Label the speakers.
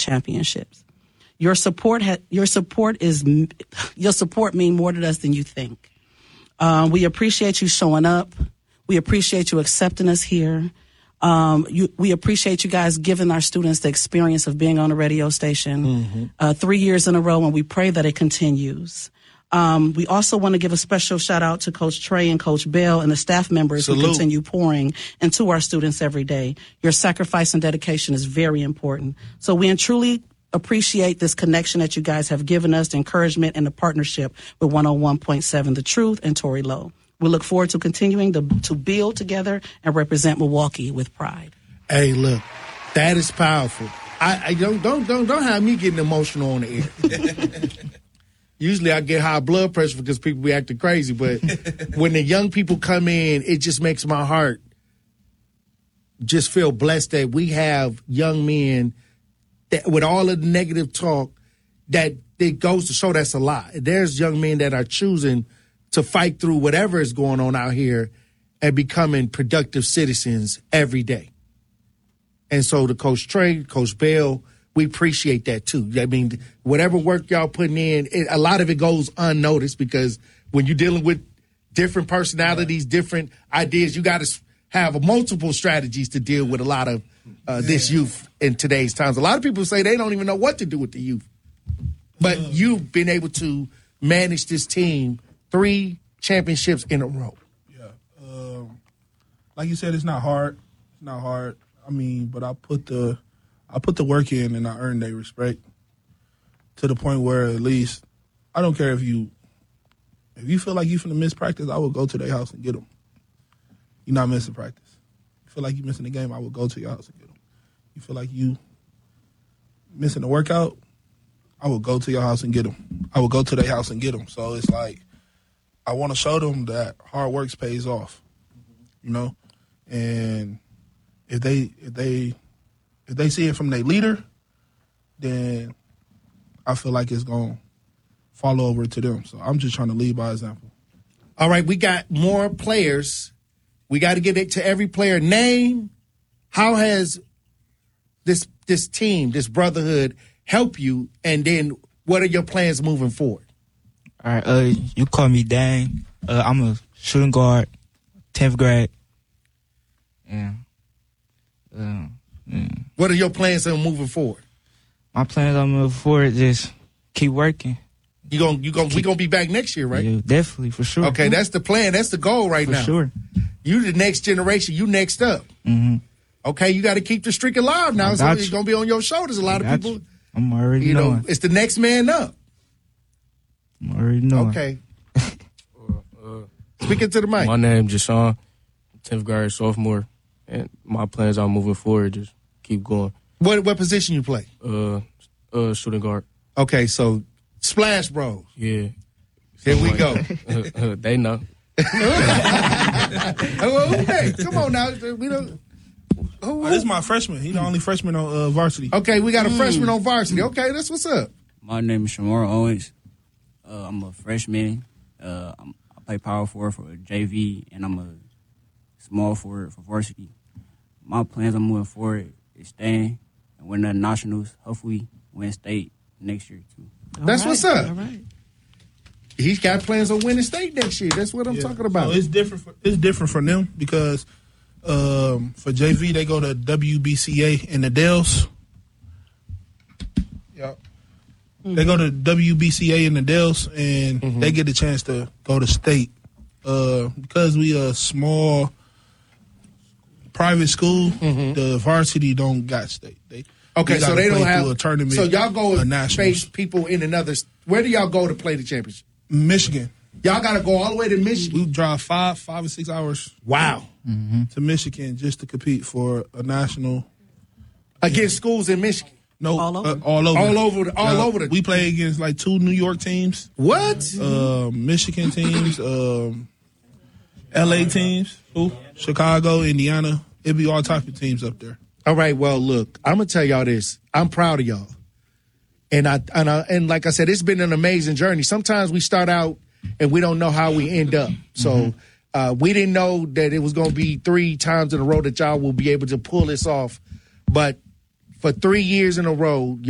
Speaker 1: championships. Your support mean more to us than you think. We appreciate you showing up. We appreciate you accepting us here. We appreciate you guys giving our students the experience of being on a radio station 3 years in a row, and we pray that it continues. We also want to give a special shout out to Coach Trey and Coach Bell and the staff members who continue pouring into our students every day. Your sacrifice and dedication is very important. So we truly appreciate this connection that you guys have given us, the encouragement and the partnership with 101.7 The Truth and Tory Lowe. We look forward to continuing to build together and represent Milwaukee with pride.
Speaker 2: Hey, look, that is powerful. I don't have me getting emotional on the air. Usually I get high blood pressure because people be acting crazy, but when the young people come in, it just makes my heart just feel blessed that we have young men that, with all of the negative talk, that it goes to show that's a lie. There's young men that are choosing to fight through whatever is going on out here and becoming productive citizens every day. And so to Coach Trey, Coach Bell, we appreciate that too. I mean, whatever work y'all putting in, a lot of it goes unnoticed because when you're dealing with different personalities, different ideas, you got to have multiple strategies to deal with a lot of this youth in today's times. A lot of people say they don't even know what to do with the youth. But you've been able to manage this team 3 championships in a row.
Speaker 3: Yeah. Like you said, it's not hard. It's not hard. I mean, but I put the work in and I earned their respect to the point where at least I don't care if you feel like you finna miss practice, I will go to their house and get them. You're not missing practice. You feel like you're missing the game, I will go to your house and get them. You feel like you missing the workout, I will go to your house and get them. I will go to their house and get them. So it's like I want to show them that hard work pays off, you know? And if they see it from their leader, then I feel like it's going to follow over to them. So I'm just trying to lead by example.
Speaker 2: All right, we got more players. We got to get it to every player. Name, how has this team, this brotherhood, help you, and then what are your plans moving forward?
Speaker 4: All right, you call me Dang. I'm a shooting guard, 10th grade. Yeah.
Speaker 2: What are your plans on moving forward?
Speaker 4: My plans on moving forward just keep working.
Speaker 2: We gonna be back next year, right?
Speaker 4: Yeah, definitely, for sure.
Speaker 2: Okay, that's the plan. That's the goal right now.
Speaker 4: For sure.
Speaker 2: You the next generation. You next up.
Speaker 4: Mm-hmm.
Speaker 2: Okay, you got to keep the streak alive now. So it's gonna be on your shoulders. A lot of people.
Speaker 4: I'm already knowing.
Speaker 2: Know, it's the next man up.
Speaker 4: I'm already knowing.
Speaker 2: Okay. Speaking to the mic.
Speaker 5: My name is Jashawn, 10th grade sophomore, and my plans on moving forward just keep going.
Speaker 2: What position you play?
Speaker 5: Shooting guard.
Speaker 2: Okay, so Splash Bros.
Speaker 5: Yeah.
Speaker 2: Here we go.
Speaker 5: They know.
Speaker 2: Hey, come on now. We don't.
Speaker 3: This is my freshman. He's the only freshman on varsity.
Speaker 2: Okay, we got a freshman on varsity. Okay, that's what's up.
Speaker 6: My name is Shamar Owens. I'm a freshman. I play power forward for JV, and I'm a small forward for varsity. My plans on moving forward is staying and win the nationals. Hopefully, win state next year too.
Speaker 2: That's what's up.
Speaker 1: All right.
Speaker 2: He's got plans on winning state next year. That's what I'm talking about.
Speaker 3: So it's different for them because for JV they go to WBCA in the Dells. Yep. They go to WBCA in the Dells and they get a chance to go to state because we a small private school. The varsity don't got state.
Speaker 2: Okay, so they don't have
Speaker 3: a tournament.
Speaker 2: So y'all go
Speaker 3: and
Speaker 2: face people in another. Where do y'all go to play the championship?
Speaker 3: Michigan.
Speaker 2: Y'all got to go all the way to Michigan.
Speaker 3: We drive 5 or 6 hours.
Speaker 2: Wow.
Speaker 3: To Michigan just to compete for a national
Speaker 2: against schools in Michigan.
Speaker 3: No,
Speaker 1: all over.
Speaker 3: All over. We play against like 2 New York teams.
Speaker 2: What?
Speaker 3: Michigan teams. LA teams. Chicago, Indiana. It'd be all type of teams up there.
Speaker 2: All right. Well, look, I'm gonna tell y'all this. I'm proud of y'all, and like I said, it's been an amazing journey. Sometimes we start out and we don't know how we end up. So we didn't know that it was gonna be 3 times in a row that y'all will be able to pull this off. But for 3 years in a row,